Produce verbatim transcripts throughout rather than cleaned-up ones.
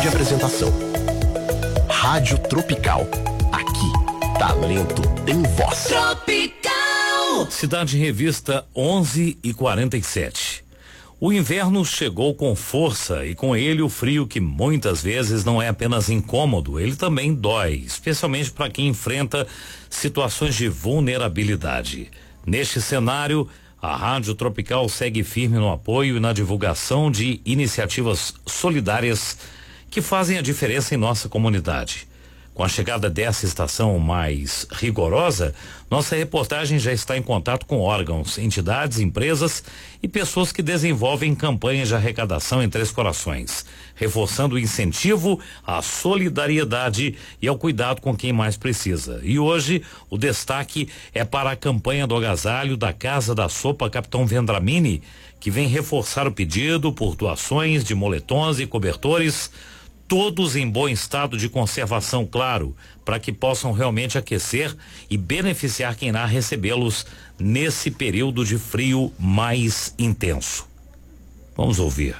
de apresentação. Rádio Tropical. Aqui, talento tem voz. Tropical. Cidade Revista onze e quarenta e sete. O inverno chegou com força e com ele o frio que muitas vezes não é apenas incômodo, ele também dói, especialmente para quem enfrenta situações de vulnerabilidade. Neste cenário, a Rádio Tropical segue firme no apoio e na divulgação de iniciativas solidárias que fazem a diferença em nossa comunidade. Com a chegada dessa estação mais rigorosa, nossa reportagem já está em contato com órgãos, entidades, empresas e pessoas que desenvolvem campanhas de arrecadação em Três Corações, reforçando o incentivo à solidariedade e ao cuidado com quem mais precisa. E hoje, o destaque é para a campanha do agasalho da Casa da Sopa Capitão Vendramini, que vem reforçar o pedido por doações de moletons e cobertores, todos em bom estado de conservação, claro, para que possam realmente aquecer e beneficiar quem irá recebê-los nesse período de frio mais intenso. Vamos ouvir.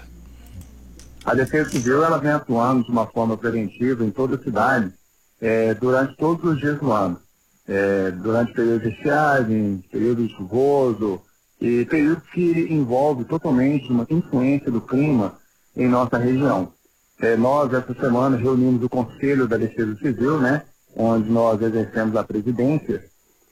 A Defesa Civil, ela vem atuando de uma forma preventiva em toda a cidade eh, durante todos os dias do ano. Eh, durante período de estiagem, período chuvoso e período que envolve totalmente uma influência do clima em nossa região. É, nós, essa semana, reunimos o Conselho da Defesa Civil, né, onde nós exercemos a presidência,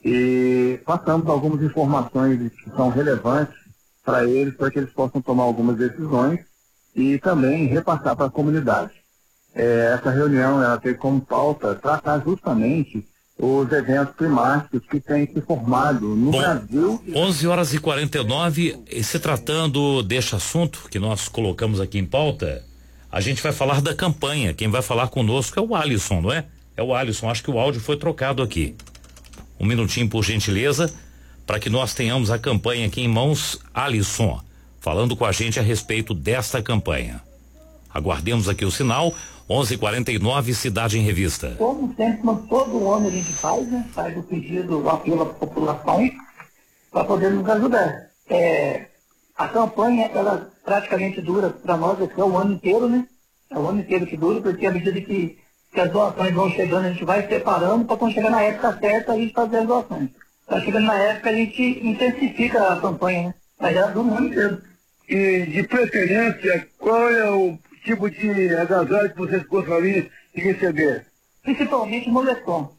e passamos algumas informações que são relevantes para eles, para que eles possam tomar algumas decisões e também repassar para a comunidade. É, essa reunião ela teve como pauta tratar justamente os eventos climáticos que têm se formado no Bom, Brasil. onze horas e quarenta e nove, e se tratando deste assunto que nós colocamos aqui em pauta, a gente vai falar da campanha. Quem vai falar conosco é o Alisson, não é? É o Alisson, acho que o áudio foi trocado aqui. Um minutinho, por gentileza, para que nós tenhamos a campanha aqui em mãos. Alisson, falando com a gente a respeito desta campanha. Aguardemos aqui o sinal. onze e quarenta e nove, Cidade em Revista. Como sempre, todo ano a gente faz, né? Faz o pedido, o apelo à população para poder nos ajudar. É, a campanha, ela praticamente dura para nós aqui é o ano inteiro, né? É o ano inteiro que dura, porque à medida que, que as doações vão chegando, a gente vai separando para quando chegar na época certa a gente fazer as doações. Tá chegando na época a gente intensifica a campanha, né? Mas ela dura o ano inteiro. E de preferência, qual é o tipo de agasalho que vocês gostariam de receber? Principalmente moletom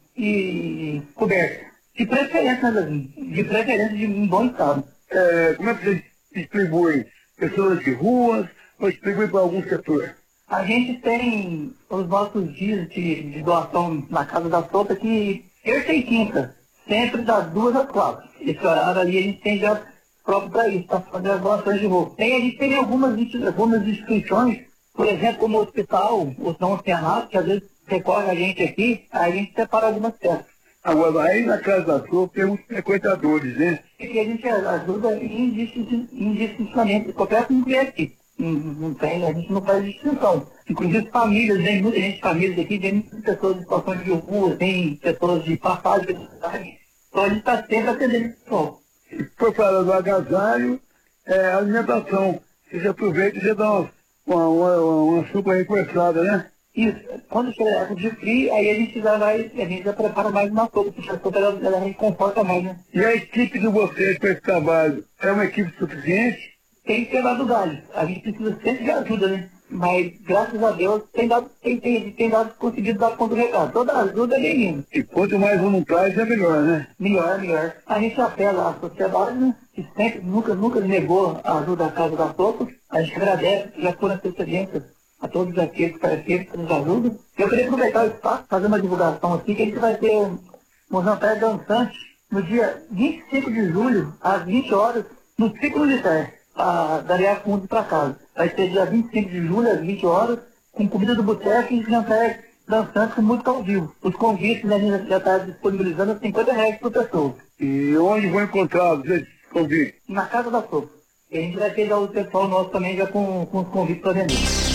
e coberta. De preferência, né, de preferência de um bom estado. É, como é que vocês distribuem? Pessoas de ruas ou distribuem para algum setor? A gente tem os nossos dias de, de doação na Casa da Sopa que terça e quinta, sempre das duas às quatro. Esse horário ali a gente tem já próprio para isso, para fazer as doações de roupa. Tem, a gente tem algumas, algumas instituições, por exemplo, como o hospital, o São Oceanato, que às vezes recorre a gente aqui, aí a gente separa algumas peças. Agora, aí na Casa da Sopa tem uns frequentadores, né? E a gente ajuda indistintamente, qualquer um que vier aqui. Não, não tem, a gente não faz distinção. Inclusive famílias, vem muita gente de famílias aqui, vem muitas pessoas de situações de rua, tem pessoas de passagem de cidade. Então a gente está sempre atendendo o pessoal. E por falar do agasalho, é alimentação. Vocês aproveitam e já dão uma, uma, uma, uma sopa reforçada, né? Isso. Quando chega a época de frio, aí a gente já vai, a gente já prepara mais uma sopa, porque a sopa ela, ela reconforta mais, né? E a equipe de vocês para esse trabalho é uma equipe suficiente? Tem que ser lá do galho. A gente precisa sempre de ajuda, né? Mas, graças a Deus, tem dado, tem, tem, tem dado, conseguido dar conta do recado. Toda ajuda é bem-vinda. E quanto mais voluntários é melhor, né? Melhor, melhor. A gente apela à sociedade, né? Que sempre, nunca, nunca negou a ajuda à Casa da Sopa. A gente agradece já por antecedência a todos aqueles parceiros que nos ajudam. Eu queria aproveitar o espaço, fazer uma divulgação aqui, que a gente vai ter um, um jantar dançante no dia vinte e cinco de julho, às vinte horas, no Ciclo de Terra, da Areia Fundo para casa. Vai ser dia vinte e cinco de julho, às vinte horas, com comida do boteco e jantar dançante com música ao vivo. Os convites a gente já está disponibilizando a cinquenta reais por pessoa. E onde vão encontrar esses convites? Na Casa da Sopa. E a gente vai pegar o pessoal nosso também já com, com os convites para vender.